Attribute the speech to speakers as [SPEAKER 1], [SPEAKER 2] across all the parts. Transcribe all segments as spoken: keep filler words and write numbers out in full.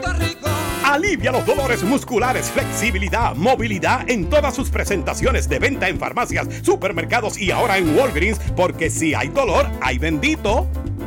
[SPEAKER 1] Alivia los dolores musculares, flexibilidad, movilidad en todas sus presentaciones de venta en farmacias, supermercados y ahora en Walgreens, porque si hay dolor, hay bendito.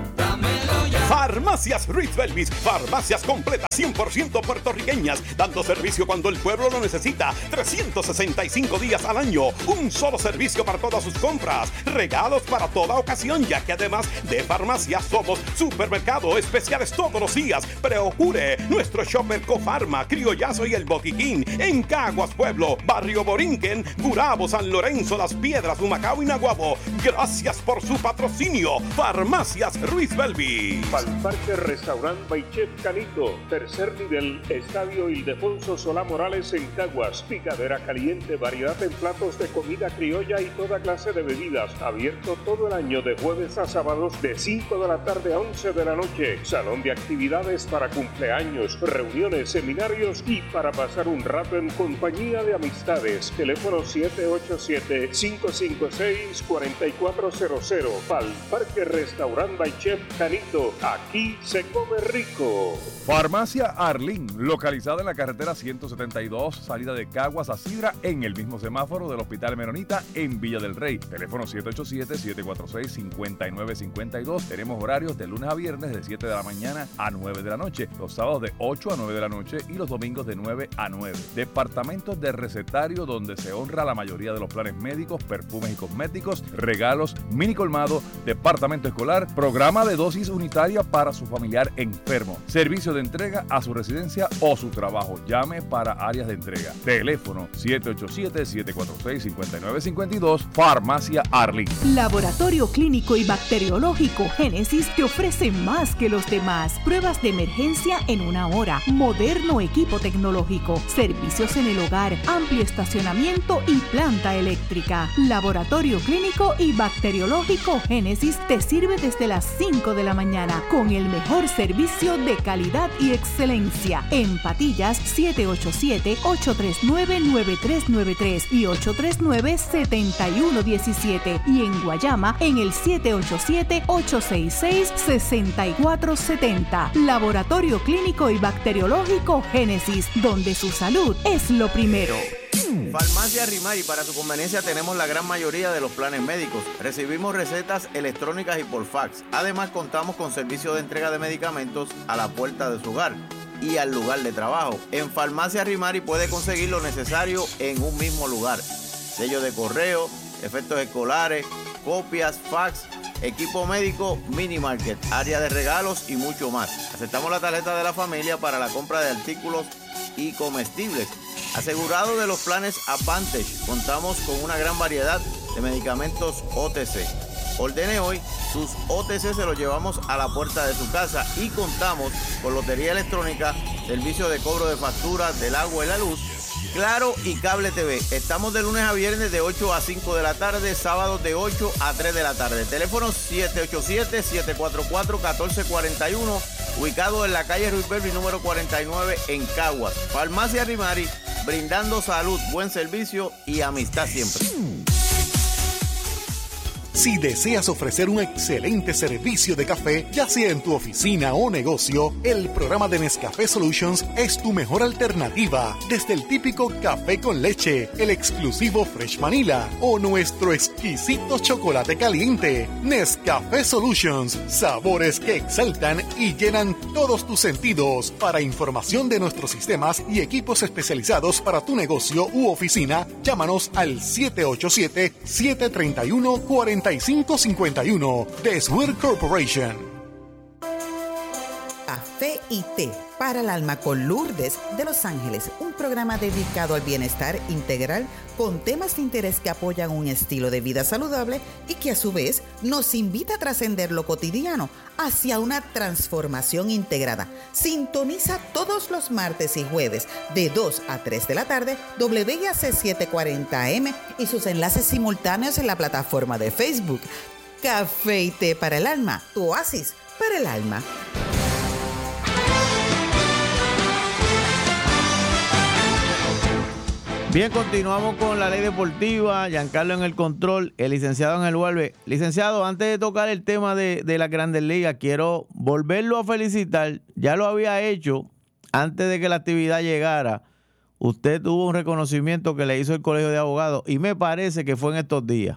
[SPEAKER 1] Farmacias Ruiz Belvis, farmacias completas cien por ciento puertorriqueñas, dando servicio cuando el pueblo lo necesita, trescientos sesenta y cinco días al año, un solo servicio para todas sus compras, regalos para toda ocasión, ya que además de farmacias somos supermercado, especiales todos los días. Procure nuestro shopper Cofarma, Criollazo y El Botiquín, en Caguas Pueblo, Barrio Borinquen, Gurabo, San Lorenzo, Las Piedras, Humacao y Naguabo. Gracias por su patrocinio. Farmacias Ruiz Belvis.
[SPEAKER 2] Parque Restaurant by Chef Canito, tercer nivel, Estadio Ildefonso Solá Morales en Caguas, picadera caliente, variedad en platos de comida criolla y toda clase de bebidas, abierto todo el año de jueves a sábados de cinco de la tarde a once de la noche, salón de actividades para cumpleaños, reuniones, seminarios y para pasar un rato en compañía de amistades, teléfono siete ocho siete, cinco cinco seis, cuatro cuatro cero cero, Parque Restaurant by Chef Canito. Aquí se come rico.
[SPEAKER 3] Farmacia Arlín, localizada en la carretera ciento setenta y dos, salida de Caguas a Sidra, en el mismo semáforo del Hospital Menonita en Villa del Rey. Teléfono siete ocho siete, siete cuatro seis, cinco nueve cinco dos. Tenemos horarios de lunes a viernes de siete de la mañana a nueve de la noche, los sábados de ocho a nueve de la noche y los domingos de nueve a nueve. Departamento de recetario, donde se honra la mayoría de los planes médicos, perfumes y cosméticos, regalos, mini colmado, departamento escolar, programa de dosis unitaria para su familiar enfermo, servicio de entrega a su residencia o su trabajo. Llame para áreas de entrega. Teléfono siete ocho siete, siete cuatro seis, cinco nueve cinco dos. Farmacia Arlín.
[SPEAKER 4] Laboratorio Clínico y Bacteriológico Génesis te ofrece más que los demás. Pruebas de emergencia en una hora, moderno equipo tecnológico, servicios en el hogar, amplio estacionamiento y planta eléctrica. Laboratorio Clínico y Bacteriológico Génesis te sirve desde las cinco de la mañana con el mejor servicio de calidad y excelencia. En Patillas, siete ocho siete, ocho tres nueve, nueve tres nueve tres y ocho tres nueve, siete uno uno siete. Y en Guayama, en el siete ocho siete, ocho seis seis, seis cuatro siete cero. Laboratorio Clínico y Bacteriológico Génesis, donde su salud es lo primero.
[SPEAKER 5] Farmacia Rimari, para su conveniencia tenemos la gran mayoría de los planes médicos. Recibimos recetas electrónicas y por fax. Además contamos con servicio de entrega de medicamentos a la puerta de su hogar y al lugar de trabajo. En Farmacia Rimari puede conseguir lo necesario en un mismo lugar. Sello de correo, efectos escolares, copias, fax, equipo médico, mini market, área de regalos y mucho más. Aceptamos la tarjeta de la familia para la compra de artículos y comestibles. Asegurado de los planes Advantage, contamos con una gran variedad de medicamentos O T C. Ordene hoy, sus O T C se los llevamos a la puerta de su casa y contamos con lotería electrónica, servicio de cobro de facturas del agua y la luz, Claro y Cable T V. Estamos de lunes a viernes de ocho a cinco de la tarde, sábados de ocho a tres de la tarde. Teléfono siete ocho siete, siete cuatro cuatro, uno cuatro cuatro uno, ubicado en la calle Ruiz Belvis número cuarenta y nueve en Caguas. Farmacia Rimari, brindando salud, buen servicio y amistad siempre.
[SPEAKER 6] Si deseas ofrecer un excelente servicio de café, ya sea en tu oficina o negocio, el programa de Nescafé Solutions es tu mejor alternativa. Desde el típico café con leche, el exclusivo Fresh Vanilla o nuestro exquisito chocolate caliente. Nescafé Solutions, sabores que exaltan y llenan todos tus sentidos. Para información de nuestros sistemas y equipos especializados para tu negocio u oficina, llámanos al siete ocho siete, siete tres uno, cuatro cinco cinco uno de Swear Corporation.
[SPEAKER 7] Café y té para el alma con Lourdes de Los Ángeles, un programa dedicado al bienestar integral con temas de interés que apoyan un estilo de vida saludable y que a su vez nos invita a trascender lo cotidiano hacia una transformación integrada. Sintoniza todos los martes y jueves de dos a tres de la tarde W I A C setecientos cuarenta A M y sus enlaces simultáneos en la plataforma de Facebook. Café y té para el alma, tu oasis para el alma.
[SPEAKER 5] Bien, continuamos con la ley deportiva. Giancarlo en el control, el licenciado en el Huelve. Licenciado, antes de tocar el tema de, de las Grandes Ligas, quiero volverlo a felicitar. Ya lo había hecho antes de que la actividad llegara, usted tuvo un reconocimiento que le hizo el Colegio de Abogados y me parece que fue en estos días.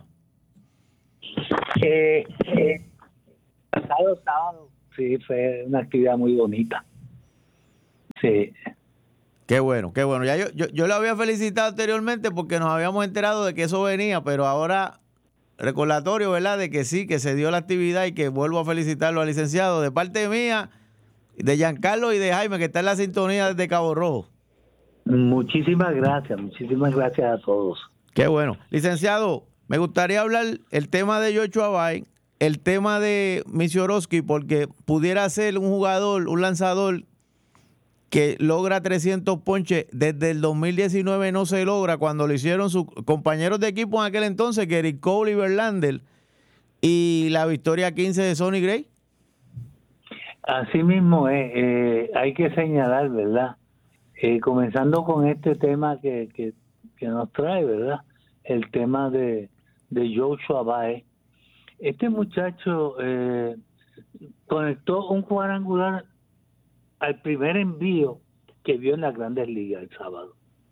[SPEAKER 8] Eh, eh, pasado sábado, sí, fue una actividad muy bonita. Sí.
[SPEAKER 5] Qué bueno, qué bueno. Ya yo, yo, yo le había felicitado anteriormente porque nos habíamos enterado de que eso venía, pero ahora recordatorio, ¿verdad?, de que sí, que se dio la actividad y que vuelvo a felicitarlo al licenciado de parte mía, de Giancarlo y de Jaime, que está en la sintonía desde Cabo Rojo.
[SPEAKER 8] Muchísimas gracias, muchísimas gracias a todos.
[SPEAKER 5] Qué bueno. Licenciado, me gustaría hablar el tema de Joshua Bay, el tema de Misiorowski, porque pudiera ser un jugador, un lanzador que logra trescientos ponches. Desde el dos mil diecinueve no se logra, cuando lo hicieron sus compañeros de equipo en aquel entonces, Gerrit Cole y Verlander, y la victoria quince de Sonny Gray.
[SPEAKER 8] Así mismo es, eh, hay que señalar, ¿verdad? Eh, comenzando con este tema que, que, que nos trae, ¿verdad? El tema de, de Joshua Baez. Este muchacho eh, conectó un cuadrangular al primer envío que vio en las Grandes Ligas el sábado.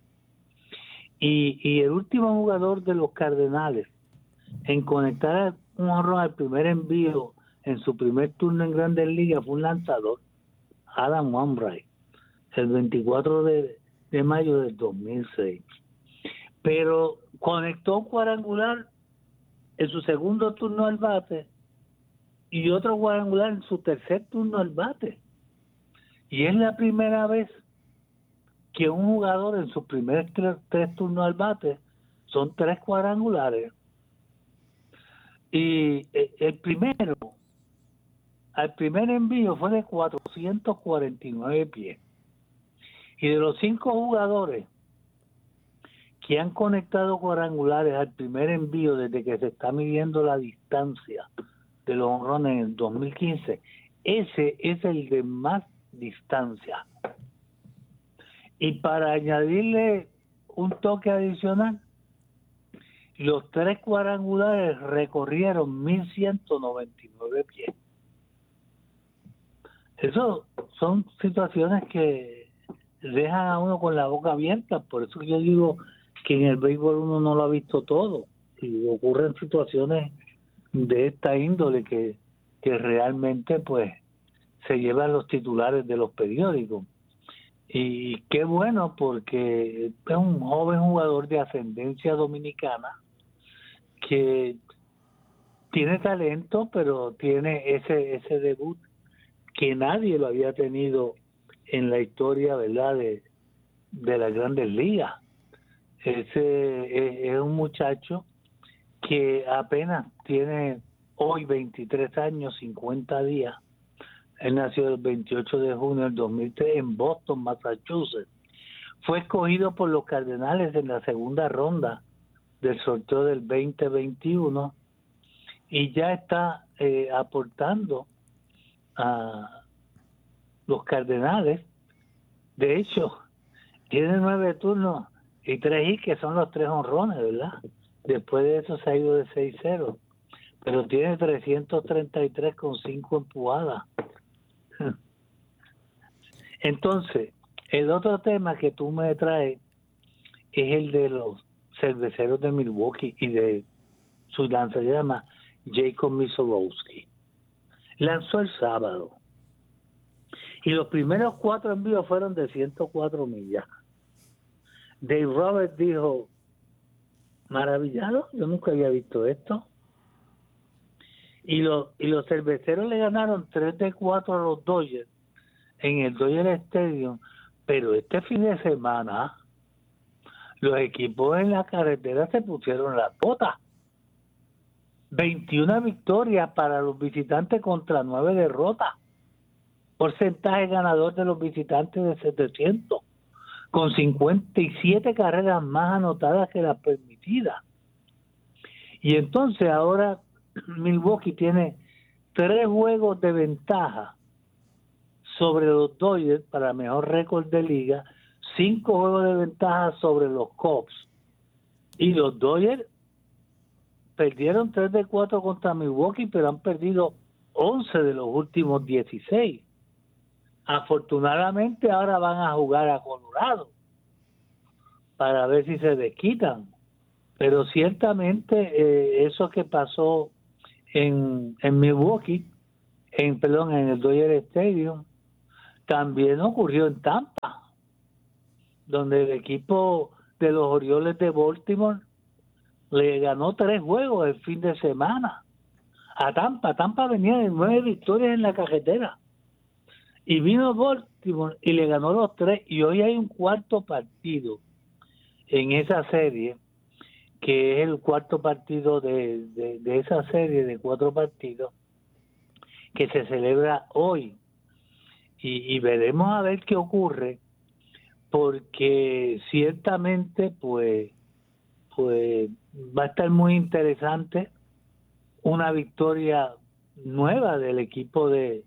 [SPEAKER 8] Y, y el último jugador de los Cardenales en conectar un jonrón al primer envío en su primer turno en Grandes Ligas fue un lanzador, Adam Wainwright, el veinticuatro de, de mayo del dos mil seis. Pero conectó un cuadrangular en su segundo turno al bate y otro cuadrangular en su tercer turno al bate. Y es la primera vez que un jugador en sus primeros tres, tres turnos al bate son tres cuadrangulares. Y el primero, al primer envío fue de cuatrocientos cuarenta y nueve pies. Y de los cinco jugadores que han conectado cuadrangulares al primer envío desde que se está midiendo la distancia de los jonrones en el dos mil quince, ese es el de más distancia. Y para añadirle un toque adicional, los tres cuadrangulares recorrieron mil ciento noventa y nueve pies. Eso son situaciones que dejan a uno con la boca abierta. Por eso yo digo que en el béisbol uno no lo ha visto todo y ocurren situaciones de esta índole que, que realmente pues se llevan los titulares de los periódicos. Y qué bueno, porque es un joven jugador de ascendencia dominicana que tiene talento, pero tiene ese ese debut que nadie lo había tenido en la historia, ¿verdad?, de, de las Grandes Ligas. Ese es, es un muchacho que apenas tiene hoy veintitrés años, cincuenta días. Él nació el veintiocho de junio del dos mil tres en Boston, Massachusetts. Fue escogido por los Cardenales en la segunda ronda del sorteo del veinte veintiuno y ya está eh, aportando a los Cardenales. De hecho, tiene nueve turnos y tres hits, que son los tres honrones, ¿verdad? Después de eso se ha ido de seis cero, pero tiene trescientos treinta y tres con cinco empujadas. Entonces, el otro tema que tú me traes es el de los cerveceros de Milwaukee y de su lanzador, se llama Jacob Misiorowski. Lanzó el sábado y los primeros cuatro envíos fueron de ciento cuatro millas. Dave Roberts dijo: maravillado, yo nunca había visto esto. Y los, y los cerveceros le ganaron tres de cuatro a los Dodgers en el Dodger Stadium, pero este fin de semana los equipos en la carretera se pusieron las botas. veintiuna victorias para los visitantes contra nueve derrotas. Porcentaje ganador de los visitantes de setecientos, con cincuenta y siete carreras más anotadas que las permitidas. Y entonces ahora Milwaukee tiene tres juegos de ventaja sobre los Dodgers para mejor récord de liga, cinco juegos de ventaja sobre los Cubs. Y los Dodgers perdieron tres de cuatro contra Milwaukee, pero han perdido once de los últimos dieciséis. Afortunadamente ahora van a jugar a Colorado para ver si se desquitan. Pero ciertamente eh, eso que pasó en, en Milwaukee, en perdón, en el Dodger Stadium, también ocurrió en Tampa, donde el equipo de los Orioles de Baltimore le ganó tres juegos el fin de semana a Tampa. Tampa venía de nueve victorias en la carretera y vino Baltimore y le ganó los tres, y hoy hay un cuarto partido en esa serie, que es el cuarto partido de, de, de esa serie de cuatro partidos que se celebra hoy, y, y veremos a ver qué ocurre, porque ciertamente pues pues va a estar muy interesante una victoria nueva del equipo de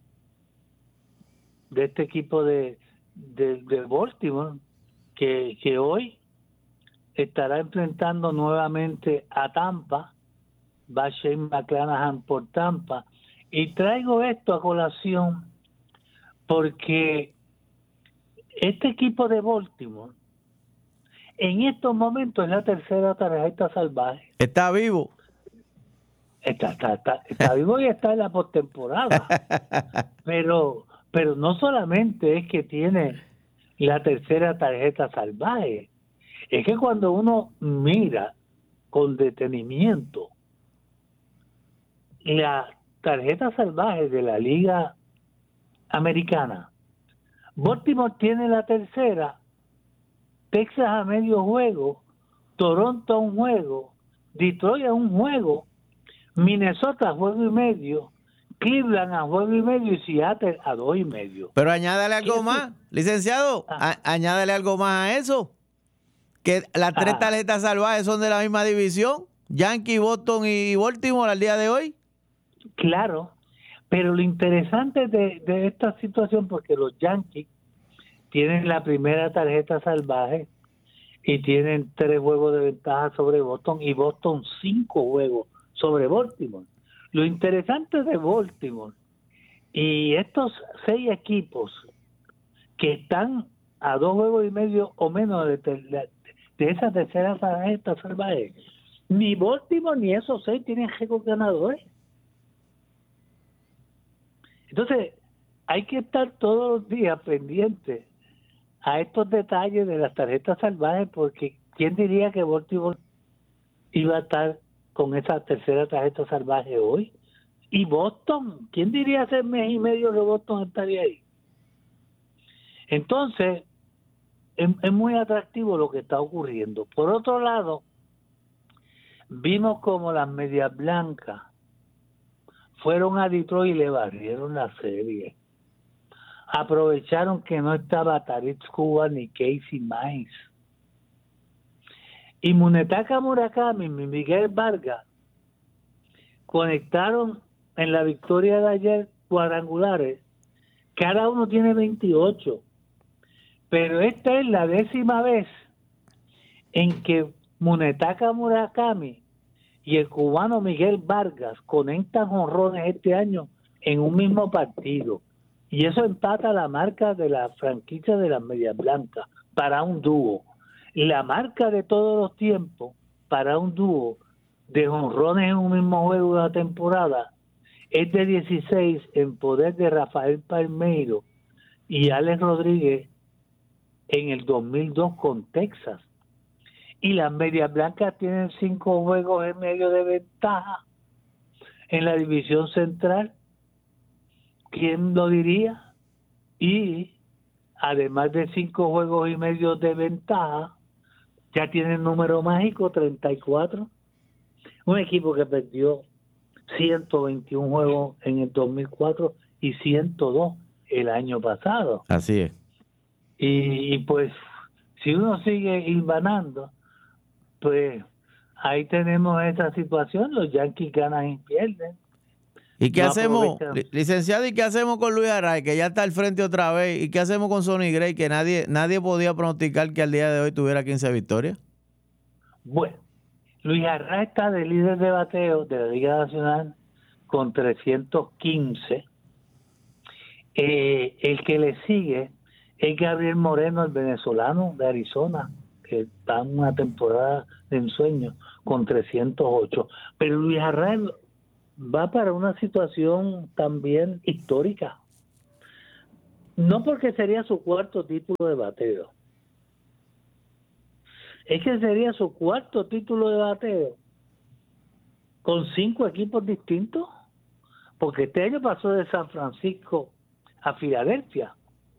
[SPEAKER 8] de este equipo de de, de Baltimore, que, que hoy estará enfrentando nuevamente a Tampa. Va Shane McClanahan por Tampa, y traigo esto a colación porque este equipo de Baltimore en estos momentos es la tercera tarjeta salvaje.
[SPEAKER 5] Está vivo.
[SPEAKER 8] Está, está, está, está vivo y está en la postemporada. pero, pero no solamente es que tiene la tercera tarjeta salvaje, es que cuando uno mira con detenimiento la tarjeta salvaje de la Liga Americana, Baltimore tiene la tercera, Texas a medio juego, Toronto a un juego, Detroit a un juego, Minnesota a juego y medio, Cleveland a juego y medio y Seattle a dos y medio.
[SPEAKER 5] Pero añádale algo más, licenciado, a, añádale algo más a eso, que las tres tarjetas salvajes son de la misma división, Yankees, Boston y Baltimore al día de hoy.
[SPEAKER 8] Claro, pero lo interesante de, de esta situación, porque los Yankees tienen la primera tarjeta salvaje y tienen tres juegos de ventaja sobre Boston, y Boston cinco juegos sobre Baltimore. Lo interesante de Baltimore y estos seis equipos que están a dos juegos y medio o menos de, de, de esa tercera tarjeta salvaje, ni Baltimore ni esos seis tienen récord ganadores. Entonces hay que estar todos los días pendientes a estos detalles de las tarjetas salvajes, porque ¿quién diría que Baltimore iba a estar con esa tercera tarjeta salvaje hoy? Y Boston, ¿quién diría hace mes y medio que Boston estaría ahí? Entonces, es, es muy atractivo lo que está ocurriendo. Por otro lado, vimos como las Medias Blancas fueron a Detroit y le barrieron la serie. Aprovecharon que no estaba Tarik Skubal ni Casey Mize. Y Munetaka Murakami y Miguel Vargas conectaron en la victoria de ayer cuadrangulares. Cada uno tiene veintiocho. Pero esta es la décima vez en que Munetaka Murakami y el cubano Miguel Vargas conectan jonrones este año en un mismo partido. Y eso empata la marca de la franquicia de las Medias Blancas para un dúo. La marca de todos los tiempos para un dúo de jonrones en un mismo juego de la temporada es de dieciséis en poder de Rafael Palmeiro y Alex Rodríguez en el dos mil dos con Texas. Y las Medias Blancas tienen cinco juegos en medio de ventaja en la división central. ¿Quién lo diría? Y además de cinco juegos y medio de ventaja, ya tiene el número mágico treinta y cuatro. Un equipo que perdió ciento veintiún juegos en el dos mil cuatro y ciento dos el año pasado.
[SPEAKER 5] Así es.
[SPEAKER 8] Y, y pues, si uno sigue hilvanando, pues ahí tenemos esa situación. Los Yankees ganan y pierden.
[SPEAKER 5] ¿Y qué
[SPEAKER 8] no
[SPEAKER 5] hacemos,
[SPEAKER 8] aprovechan.
[SPEAKER 5] licenciado, y qué hacemos con Luis Arraez, que ya está al frente otra vez? ¿Y qué hacemos con Sonny Gray, que nadie nadie podía pronosticar que al día de hoy tuviera quince victorias?
[SPEAKER 8] Bueno, Luis Arraez está de líder de bateo de la Liga Nacional con trescientos quince Eh, el que le sigue es Gabriel Moreno, el venezolano de Arizona, que está en una temporada de ensueño con trescientos ocho. Pero Luis Arraez va para una situación también histórica. No porque sería su cuarto título de bateo. Es que sería su cuarto título de bateo con cinco equipos distintos. Porque este año pasó de San Francisco a Filadelfia.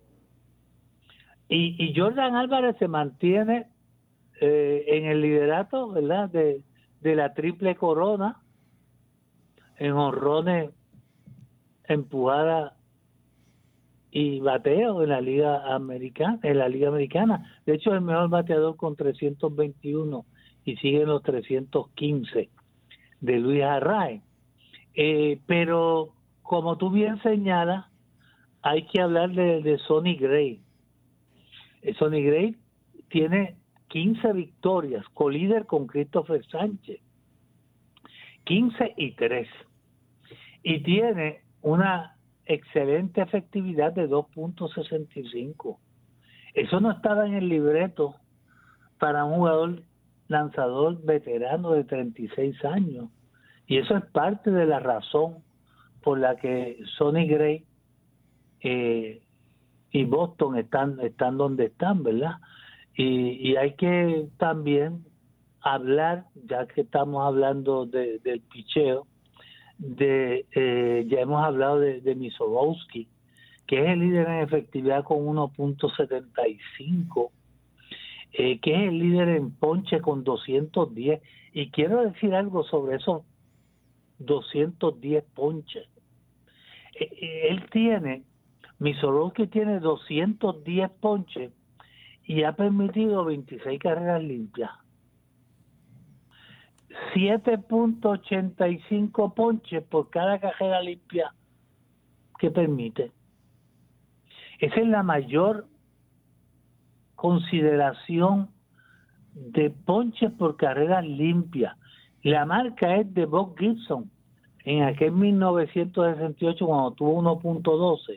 [SPEAKER 8] Y, y Jordan Álvarez se mantiene eh, en el liderato, ¿verdad?, de, de la triple corona en honrones, empujada y bateo en la liga americana, en la liga americana. De hecho, es el mejor bateador con trescientos veintiuno y siguen los trescientos quince de Luis Arraez. Eh, pero como tú bien señalas, hay que hablar de, de Sonny Gray. Eh, Sonny Gray tiene quince victorias, colíder con Christopher Sánchez, quince y tres, y tiene una excelente efectividad de dos punto sesenta y cinco. Eso no estaba en el libreto para un jugador lanzador veterano de treinta y seis años, y eso es parte de la razón por la que Sonny Gray eh, y Boston están están donde están, ¿verdad? Y, y hay que también hablar, ya que estamos hablando de, del picheo, de eh, ya hemos hablado de, de Misolowski, que es el líder en efectividad con uno punto setenta y cinco, eh, que es el líder en ponche con doscientos diez, y quiero decir algo sobre esos doscientos diez ponches. Eh, eh, él tiene, Misolowski tiene doscientos diez ponches y ha permitido veintiséis carreras limpias, siete punto ochenta y cinco ponches por cada carrera limpia que permite. Esa es la mayor consideración de ponches por carreras limpias. La marca es de Bob Gibson en aquel mil novecientos sesenta y ocho, cuando tuvo uno punto doce.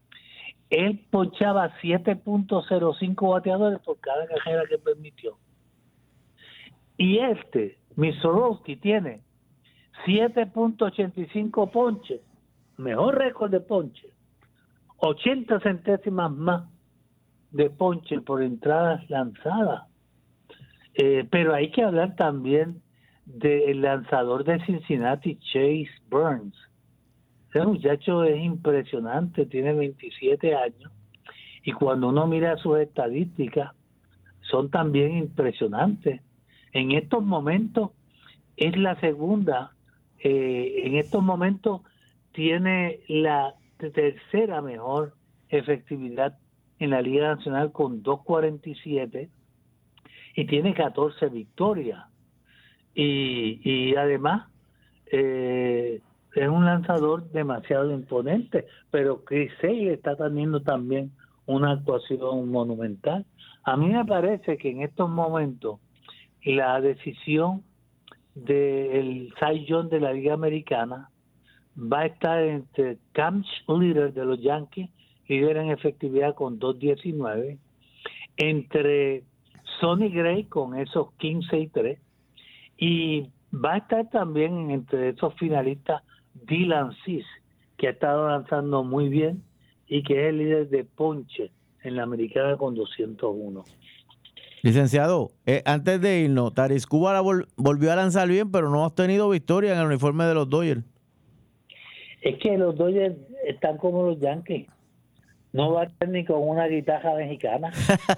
[SPEAKER 8] Él ponchaba siete punto cero cinco bateadores por cada carrera que permitió. Y este, Misolowski, tiene siete punto ochenta y cinco ponches, mejor récord de ponches, ochenta centésimas más de ponches por entradas lanzadas. Eh, pero hay que hablar también del lanzador de Cincinnati, Chase Burns. Ese muchacho es impresionante, tiene veintisiete años, y cuando uno mira sus estadísticas, son también impresionantes. En estos momentos es la segunda, eh, en estos momentos tiene la tercera mejor efectividad en la Liga Nacional con dos cuarenta y siete, y tiene catorce victorias. Y, y además eh, es un lanzador demasiado imponente, pero Chris Sale está teniendo también una actuación monumental. A mí me parece que en estos momentos la decisión del Cy Young de la Liga Americana va a estar entre Cam Schlitter de los Yankees, líder en efectividad con dos diecinueve, entre Sonny Gray con esos quince y tres, y va a estar también entre esos finalistas Dylan Cease, que ha estado lanzando muy bien y que es el líder de ponche en la americana con doscientos uno.
[SPEAKER 5] Licenciado, eh, antes de irnos, Taris Cubara vol- volvió a lanzar bien, pero no ha tenido victoria en el uniforme de los Dodgers.
[SPEAKER 8] Es que los Dodgers están como los Yankees. No va a estar ni con una guitarra mexicana.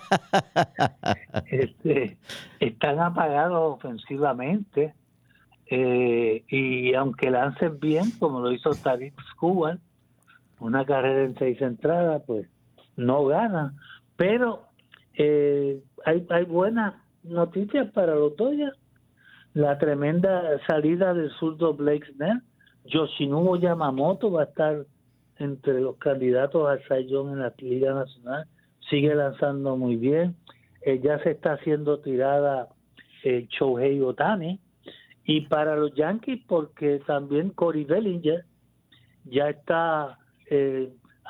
[SPEAKER 8] este, están apagados ofensivamente. Eh, y aunque lancen bien, como lo hizo Tarik Skubal, una carrera en seis entradas, pues no gana. Pero eh, hay, hay buenas noticias para los Dodgers. La tremenda salida del zurdo Blake Snell. Yoshinobu Yamamoto va a estar entre los candidatos al Cy Young en la Liga Nacional. Sigue lanzando muy bien. Eh, ya se está haciendo tirada eh, Shohei Ohtani. Y para los Yankees, porque también Corey Bellinger ya está eh,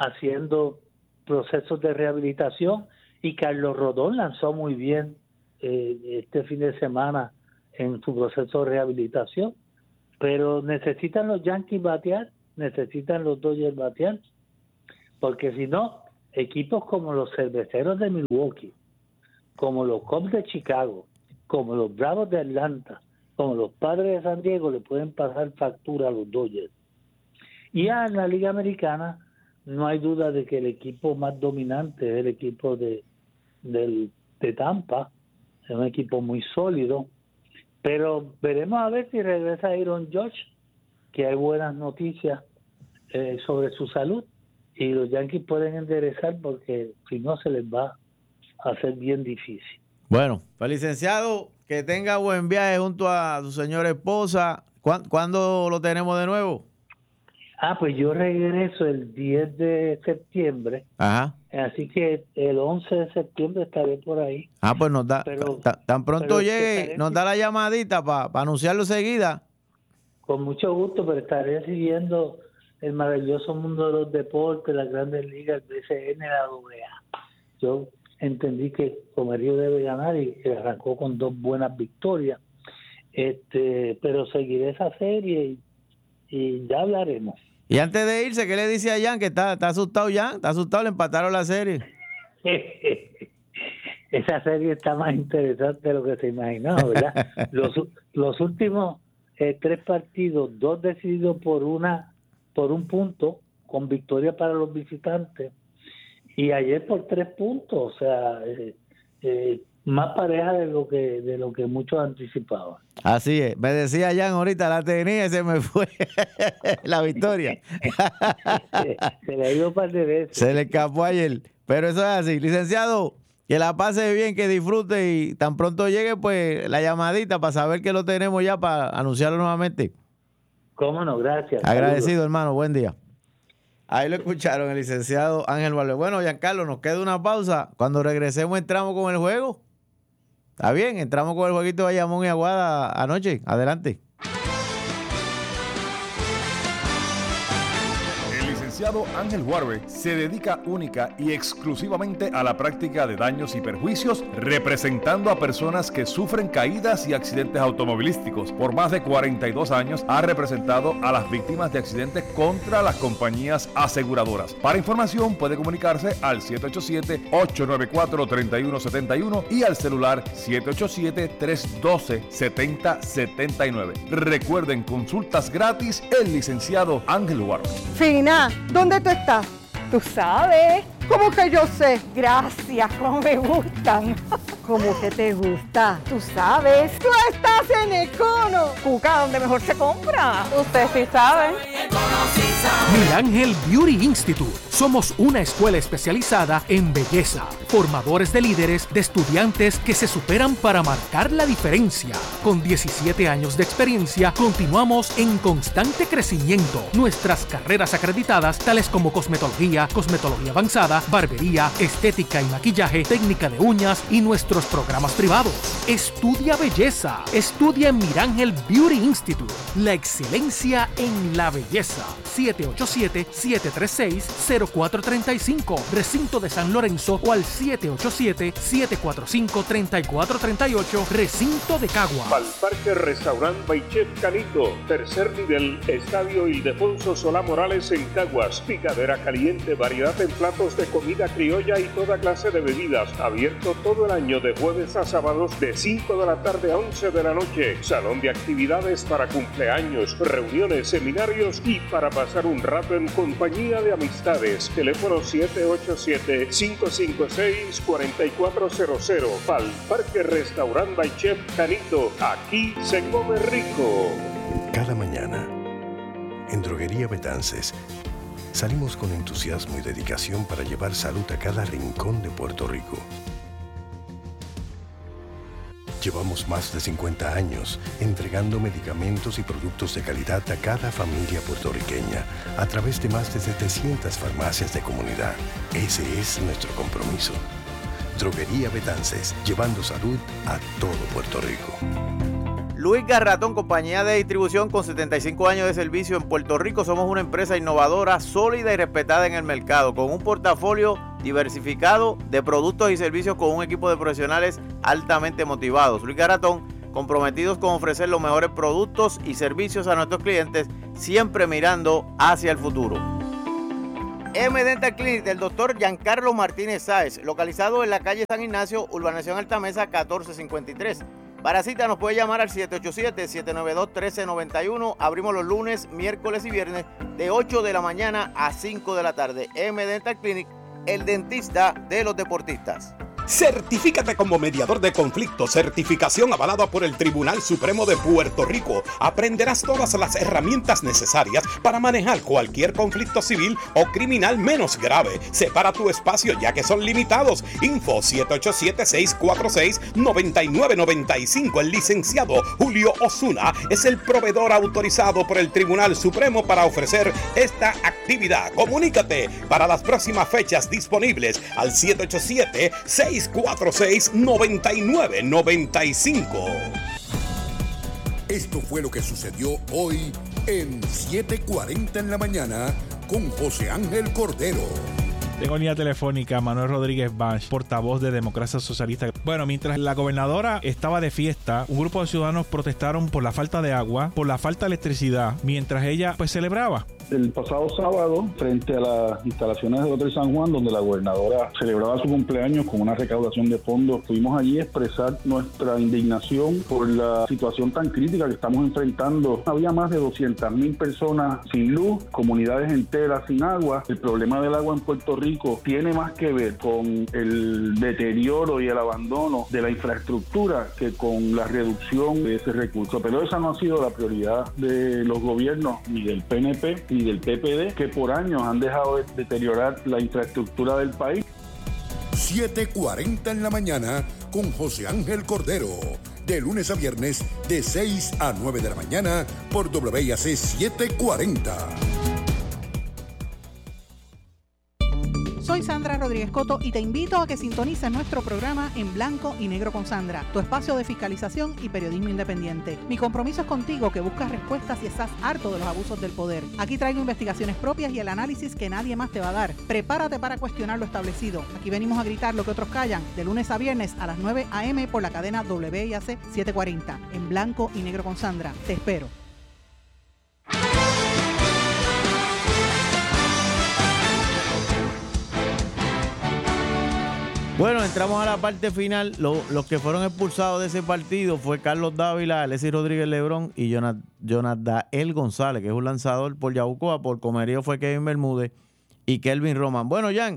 [SPEAKER 8] haciendo procesos de rehabilitación, y Carlos Rodón lanzó muy bien eh, este fin de semana en su proceso de rehabilitación, pero necesitan los Yankees batear, necesitan los Dodgers batear, porque si no, equipos como los Cerveceros de Milwaukee, como los Cubs de Chicago, como los Bravos de Atlanta, como los Padres de San Diego, le pueden pasar factura a los Dodgers. Y en la Liga Americana no hay duda de que el equipo más dominante es el equipo de, de, de Tampa, es un equipo muy sólido, pero veremos a ver si regresa Aaron Judge, que hay buenas noticias eh, sobre su salud, y los Yankees pueden enderezar, porque si no se les va a hacer bien difícil.
[SPEAKER 5] Bueno, pues licenciado, que tenga buen viaje junto a su señora esposa. ¿Cuándo, ¿cuándo lo tenemos de nuevo?
[SPEAKER 8] Ah, pues yo regreso el diez de septiembre.
[SPEAKER 5] Ajá.
[SPEAKER 8] Así que el once de septiembre estaré por ahí.
[SPEAKER 5] Ah, pues nos da, pero, ta, tan pronto llegue, nos da la llamadita para pa anunciarlo seguida.
[SPEAKER 8] Con mucho gusto, pero estaré siguiendo el maravilloso mundo de los deportes, las grandes ligas, el B C N, la doble A. Yo entendí que Comerío debe ganar y arrancó con dos buenas victorias. Este, pero seguiré esa serie y, y ya hablaremos.
[SPEAKER 5] Y antes de irse, ¿qué le dice a Jan? Que está, está asustado Jan, está asustado, le empataron la serie.
[SPEAKER 8] Esa serie está más interesante de lo que se imaginaba, ¿verdad? los, los últimos eh, tres partidos, dos decididos por una, por un punto, con victoria para los visitantes, y ayer por tres puntos, o sea, eh, eh, más pareja de lo que de lo que muchos anticipaban.
[SPEAKER 5] Así es, me decía Jan ahorita, la tenía y se me fue la victoria.
[SPEAKER 8] se, se le ha ido un par de veces.
[SPEAKER 5] Se le escapó ayer, pero eso es así. Licenciado, que la pase bien, que disfrute, y tan pronto llegue, pues la llamadita para saber que lo tenemos ya para anunciarlo nuevamente.
[SPEAKER 8] Cómo no, gracias.
[SPEAKER 5] Agradecido,
[SPEAKER 8] Saludos.
[SPEAKER 5] hermano, buen día. Ahí lo escucharon, el licenciado Ángel Valverde. Bueno, Giancarlo, nos queda una pausa. Cuando regresemos entramos con el juego. ¿Está bien? Entramos con el jueguito de Bayamón y Aguada anoche. Adelante.
[SPEAKER 3] El licenciado Ángel Huarbe se dedica única y exclusivamente a la práctica de daños y perjuicios, representando a personas que sufren caídas y accidentes automovilísticos. Por más de cuarenta y dos años ha representado a las víctimas de accidentes contra las compañías aseguradoras. Para información puede comunicarse al siete ocho siete, ocho nueve cuatro, tres uno siete uno y al celular siete ocho siete, tres uno dos, siete cero siete nueve. Recuerden, consultas gratis, el licenciado Ángel Huarbe.
[SPEAKER 9] Fina, ¿dónde tú estás? Tú sabes. ¿Cómo que yo sé? Gracias, cómo me gustan. ¿Cómo que te gusta? Tú sabes. Tú estás en Econo. Cuca, donde mejor se compra. Usted sí sabe.
[SPEAKER 10] Mirángel Beauty Institute. Somos una escuela especializada en belleza, formadores de líderes, de estudiantes que se superan para marcar la diferencia. Con diecisiete años de experiencia, continuamos en constante crecimiento. Nuestras carreras acreditadas, tales como cosmetología, cosmetología avanzada, barbería, estética y maquillaje, técnica de uñas y nuestros programas privados. Estudia belleza. Estudia en Mirángel Beauty Institute. La excelencia en la belleza. siete ocho siete, siete tres seis, cero cuatro tres cinco, Recinto de San Lorenzo, o al siete ocho siete, siete cuatro cinco, tres cuatro tres ocho, Recinto de Caguas.
[SPEAKER 2] Valparque Restaurant by Chef Canito, tercer nivel, Estadio Ildefonso Solá Morales en Caguas, picadera caliente, variedad en platos de comida criolla y toda clase de bebidas, abierto todo el año de jueves a sábados de cinco de la tarde a once de la noche, salón de actividades para cumpleaños, reuniones, seminarios y para pasar un rato en compañía de amistades. Teléfono siete ocho siete, cinco cinco seis, cuatro cuatro cero cero. Valparque Restaurant by Chef Canito. Aquí se come rico.
[SPEAKER 11] Cada mañana, en Droguería Betances, salimos con entusiasmo y dedicación para llevar salud a cada rincón de Puerto Rico. Llevamos más de cincuenta años entregando medicamentos y productos de calidad a cada familia puertorriqueña a través de más de setecientas farmacias de comunidad. Ese es nuestro compromiso. Droguería Betances, llevando salud a todo Puerto Rico.
[SPEAKER 5] Luis Garratón, compañía de distribución con setenta y cinco años de servicio en Puerto Rico. Somos una empresa innovadora, sólida y respetada en el mercado, con un portafolio diversificado de productos y servicios con un equipo de profesionales altamente motivados. Luis Garratón, comprometidos con ofrecer los mejores productos y servicios a nuestros clientes, siempre mirando hacia el futuro. M Dental Clinic del doctor Giancarlo Martínez Sáez, localizado en la calle San Ignacio, urbanización Altamesa catorce cincuenta y tres. Para cita nos puede llamar al siete ocho siete, siete nueve dos, uno tres nueve uno. Abrimos los lunes, miércoles y viernes de ocho de la mañana a cinco de la tarde. M Dental Clinic, el dentista de los deportistas.
[SPEAKER 1] Certifícate como mediador de conflictos, certificación avalada por el Tribunal Supremo de Puerto Rico. Aprenderás todas las herramientas necesarias para manejar cualquier conflicto civil o criminal menos grave. Separa tu espacio ya que son limitados. Info siete ocho siete, seis cuatro seis, nueve nueve nueve cinco. El licenciado Julio Osuna es el proveedor autorizado por el Tribunal Supremo para ofrecer esta actividad. Comunícate para las próximas fechas disponibles al siete ocho siete, seis cuatro seis, nueve nueve nueve cinco.
[SPEAKER 12] Esto fue lo que sucedió hoy en siete cuarenta en la mañana con José Ángel Cordero.
[SPEAKER 13] Tengo línea telefónica a Manuel Rodríguez Bach, portavoz de Democracia Socialista. Bueno, mientras la gobernadora estaba de fiesta, un grupo de ciudadanos protestaron por la falta de agua, por la falta de electricidad, mientras ella pues celebraba.
[SPEAKER 14] El pasado sábado, frente a las instalaciones del Hotel San Juan, donde la gobernadora celebraba su cumpleaños con una recaudación de fondos, fuimos allí a expresar nuestra indignación por la situación tan crítica que estamos enfrentando. Había más de doscientas mil personas sin luz, comunidades enteras sin agua. El problema del agua en Puerto Rico tiene más que ver con el deterioro y el abandono de la infraestructura que con la reducción de ese recurso. Pero esa no ha sido la prioridad de los gobiernos, ni del P N P, ni del P P D, que por años han dejado de deteriorar la infraestructura del país.
[SPEAKER 12] siete cuarenta en la mañana con José Ángel Cordero. De lunes a viernes, de seis a nueve de la mañana por W I A C setecientos cuarenta.
[SPEAKER 15] Soy Sandra Rodríguez Coto y te invito a que sintonices nuestro programa En Blanco y Negro con Sandra, tu espacio de fiscalización y periodismo independiente. Mi compromiso es contigo, que buscas respuestas y estás harto de los abusos del poder. Aquí traigo investigaciones propias y el análisis que nadie más te va a dar. Prepárate para cuestionar lo establecido. Aquí venimos a gritar lo que otros callan, de lunes a viernes a las nueve a eme por la cadena W I A C setecientos cuarenta. En Blanco y Negro con Sandra. Te espero.
[SPEAKER 5] Bueno, entramos a la parte final. Lo, los que fueron expulsados de ese partido fue Carlos Dávila, Alexis Rodríguez Lebrón y Jonadael González, que es un lanzador por Yabucoa. Por comerío fue Kevin Bermúdez y Kelvin Roman. Bueno, Jan,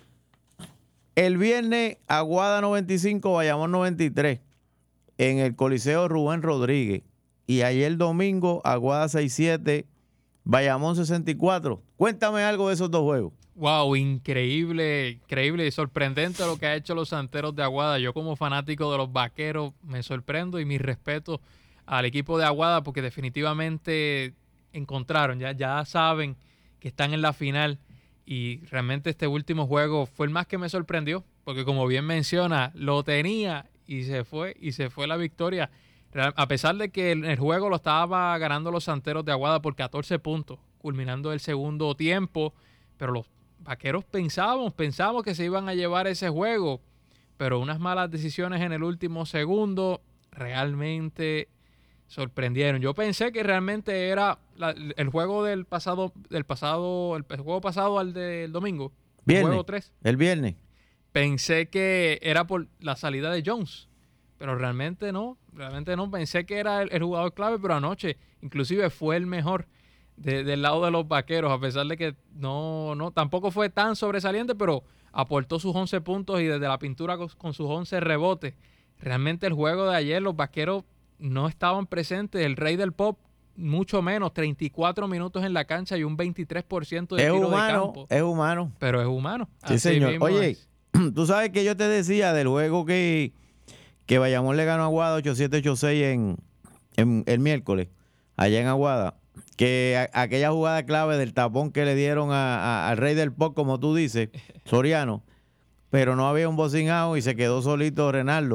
[SPEAKER 5] el viernes Aguada noventa y cinco, Bayamón noventa y tres en el Coliseo Rubén Rodríguez. Y ayer domingo Aguada sesenta y siete, Bayamón sesenta y cuatro. Cuéntame algo de esos dos juegos.
[SPEAKER 16] Wow, increíble, increíble y sorprendente lo que ha hecho los Santeros de Aguada. Yo como fanático de los Vaqueros me sorprendo y mi respeto al equipo de Aguada porque definitivamente encontraron, ya, ya saben que están en la final y realmente este último juego fue el más que me sorprendió porque como bien menciona, lo tenía y se fue y se fue la victoria. A pesar de que el, el juego lo estaba ganando los Santeros de Aguada por catorce puntos, culminando el segundo tiempo, pero los Vaqueros pensábamos, pensábamos que se iban a llevar ese juego, pero unas malas decisiones en el último segundo realmente sorprendieron. Yo pensé que realmente era la, el juego del pasado, del pasado, el, el juego pasado al del domingo,
[SPEAKER 5] viernes,
[SPEAKER 16] el juego tres.
[SPEAKER 5] El viernes.
[SPEAKER 16] Pensé que era por la salida de Jones, pero realmente no, realmente no. Pensé que era el, el jugador clave, pero anoche inclusive fue el mejor De, del lado de los Vaqueros, a pesar de que no, no tampoco fue tan sobresaliente, pero aportó sus once puntos y desde la pintura con, con sus once rebotes. Realmente el juego de ayer, los Vaqueros no estaban presentes. El rey del pop, mucho menos, treinta y cuatro minutos en la cancha y un veintitrés por ciento de
[SPEAKER 5] es
[SPEAKER 16] tiro
[SPEAKER 5] humano,
[SPEAKER 16] de campo.
[SPEAKER 5] Es humano.
[SPEAKER 16] Pero es humano.
[SPEAKER 5] Sí,
[SPEAKER 16] Así
[SPEAKER 5] señor. Oye,
[SPEAKER 16] es.
[SPEAKER 5] tú sabes que yo te decía del juego que, que Bayamón le ganó a Aguada ocho siete ocho seis en, en el miércoles, allá en Aguada. Que a, aquella jugada clave del tapón que le dieron a, a, al rey del pop, como tú dices, Soriano, pero no había un bocin out y se quedó solito Renaldo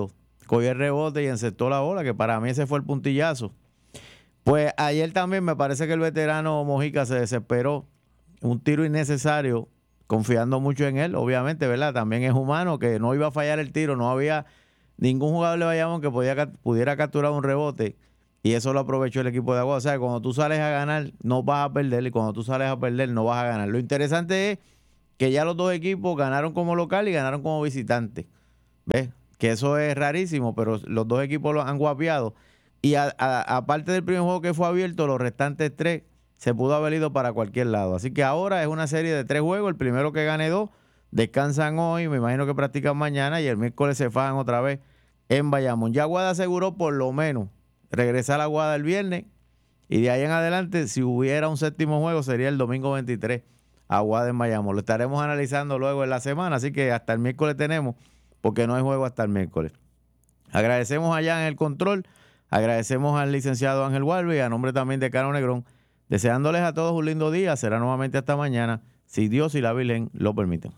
[SPEAKER 5] cogió el rebote y encestó la bola, que para mí ese fue el puntillazo. Pues ayer también me parece que el veterano Mojica se desesperó, un tiro innecesario, confiando mucho en él, obviamente, ¿verdad? También es humano, que no iba a fallar el tiro, no había ningún jugador de Bayamón que podía, pudiera capturar un rebote, y eso lo aprovechó el equipo de Aguada. O sea, cuando tú sales a ganar, no vas a perder, y cuando tú sales a perder, no vas a ganar. Lo interesante es que ya los dos equipos ganaron como local y ganaron como visitante. ¿Ves? Que eso es rarísimo, pero los dos equipos lo han guapiado. Y a, a, aparte del primer juego que fue abierto, los restantes tres se pudo haber ido para cualquier lado. Así que ahora es una serie de tres juegos. El primero que gane dos, descansan hoy, me imagino que practican mañana, y el miércoles se fajan otra vez en Bayamón. Ya Aguada aseguró por lo menos regresar a Aguada el viernes, y de ahí en adelante, si hubiera un séptimo juego, sería el domingo veintitrés, Aguada en Bayamón. Lo estaremos analizando luego en la semana, así que hasta el miércoles tenemos, porque no hay juego hasta el miércoles. Agradecemos allá en el control, agradecemos al licenciado Ángel Walve y a nombre también de Caro Negrón, deseándoles a todos un lindo día. Será nuevamente hasta mañana, si Dios y la Virgen lo permiten.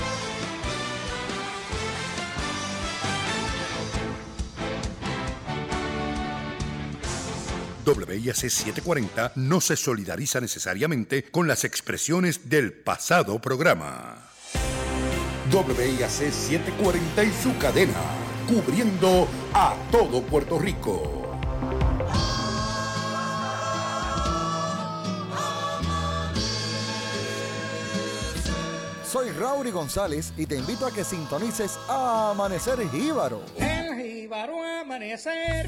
[SPEAKER 12] W I A C setecientos cuarenta no se solidariza necesariamente con las expresiones del pasado programa. W I A C setecientos cuarenta y su cadena, cubriendo a todo Puerto Rico.
[SPEAKER 17] Soy Raúl González y te invito a que sintonices a Amanecer Jíbaro.
[SPEAKER 18] El Jíbaro Amanecer,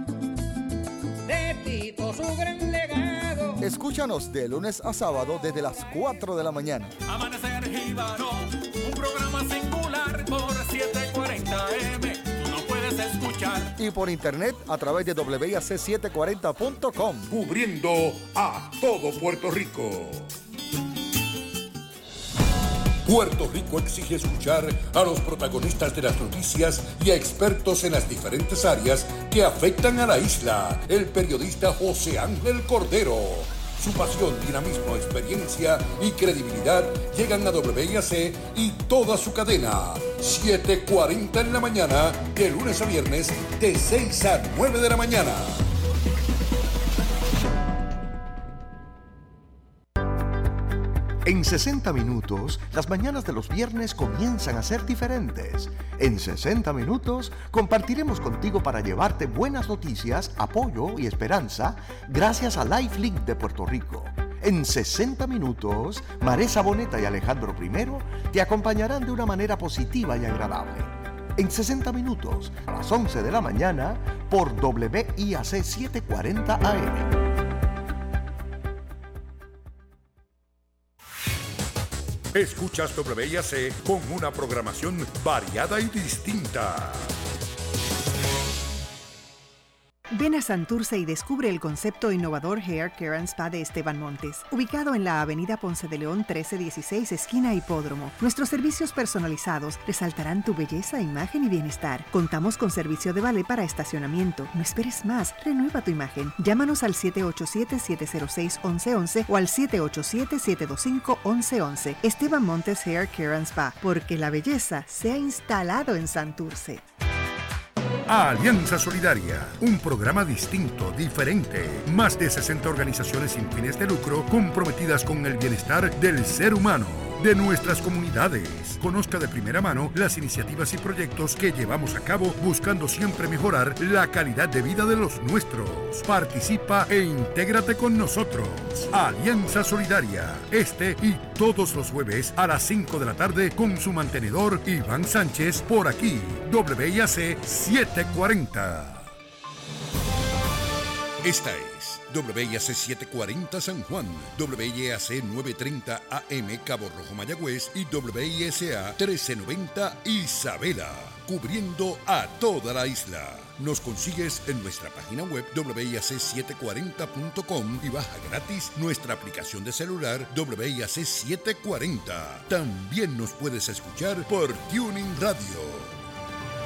[SPEAKER 18] de Tito su gran legado.
[SPEAKER 17] Escúchanos de lunes a sábado desde las cuatro de la mañana.
[SPEAKER 19] Amanecer Jíbaro, un programa singular por setecientos cuarenta A M. Tú no puedes escuchar.
[SPEAKER 17] Y por internet a través de W I A C setecientos cuarenta punto com.
[SPEAKER 12] Cubriendo a todo Puerto Rico. Puerto Rico exige escuchar a los protagonistas de las noticias y a expertos en las diferentes áreas que afectan a la isla. El periodista José Ángel Cordero. Su pasión, dinamismo, experiencia y credibilidad llegan a W I A C y toda su cadena. siete cuarenta en la mañana, de lunes a viernes, de seis a nueve de la mañana.
[SPEAKER 11] En sesenta minutos, las mañanas de los viernes comienzan a ser diferentes. En sesenta minutos, compartiremos contigo para llevarte buenas noticias, apoyo y esperanza gracias a LifeLink de Puerto Rico. En sesenta minutos, Maresa Boneta y Alejandro Primero te acompañarán de una manera positiva y agradable. En sesenta minutos, a las once de la mañana, por W I A C setecientos cuarenta A M.
[SPEAKER 12] Escuchas W I A C con una programación variada y distinta.
[SPEAKER 4] Ven a Santurce y descubre el concepto innovador Hair Care and Spa de Esteban Montes, ubicado en la avenida Ponce de León trece dieciséis, esquina Hipódromo. Nuestros servicios personalizados resaltarán tu belleza, imagen y bienestar. Contamos con servicio de valet para estacionamiento. No esperes más, renueva tu imagen. Llámanos al siete ocho siete, siete cero seis, once once o al siete ocho siete, siete dos cinco, once once. Esteban Montes Hair Care and Spa, porque la belleza se ha instalado en Santurce.
[SPEAKER 12] Alianza Solidaria, un programa distinto, diferente. Más de sesenta organizaciones sin fines de lucro comprometidas con el bienestar del ser humano, de nuestras comunidades. Conozca de primera mano las iniciativas y proyectos que llevamos a cabo buscando siempre mejorar la calidad de vida de los nuestros. Participa e intégrate con nosotros. Alianza Solidaria, este y todos los jueves a las cinco de la tarde con su mantenedor Iván Sánchez por aquí, W I A C setecientos cuarenta. Esta es W I A C setecientos cuarenta San Juan, W I A C novecientos treinta A M Cabo Rojo Mayagüez y W I S A trece noventa Isabela, cubriendo a toda la isla. Nos consigues en nuestra página web W I A C setecientos cuarenta punto com y baja gratis nuestra aplicación de celular W I A C setecientos cuarenta. También nos puedes escuchar por TuneIn Radio.